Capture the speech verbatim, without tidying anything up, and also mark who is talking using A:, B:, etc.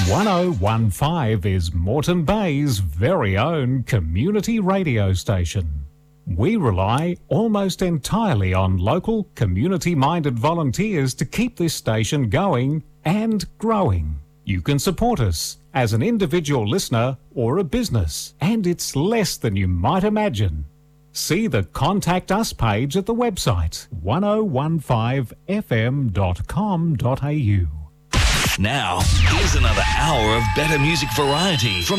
A: one oh one five is Moreton Bay's very own community radio station. We rely almost entirely on local, community-minded volunteers to keep this station going and growing. You can support us as an individual listener or a business, and it's less than you might imagine. See the Contact Us page at the website one oh one five f m dot com dot a u.
B: Now, here's another hour of better music variety from